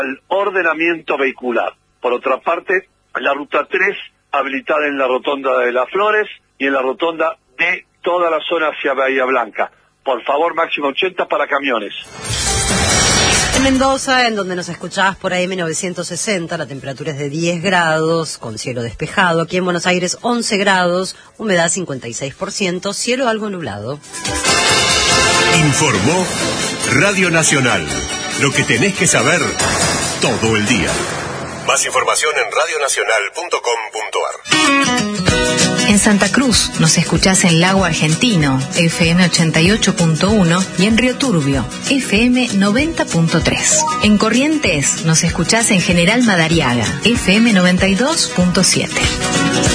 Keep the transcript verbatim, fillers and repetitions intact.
El ordenamiento vehicular. Por otra parte, la ruta tres habilitada en la rotonda de Las Flores y en la rotonda de toda la zona hacia Bahía Blanca. Por favor, máximo ochenta para camiones. En Mendoza, en donde nos escuchabas por A M novecientos sesenta, la temperatura es de diez grados, con cielo despejado. Aquí en Buenos Aires, once grados, humedad cincuenta y seis por ciento, cielo algo nublado. Informó Radio Nacional. Lo que tenés que saber todo el día. Más información en radio nacional punto com punto a r. En Santa Cruz nos escuchás en Lago Argentino, F M ochenta y ocho punto uno, y en Río Turbio, F M noventa punto tres. En Corrientes nos escuchás en General Madariaga, F M noventa y dos punto siete.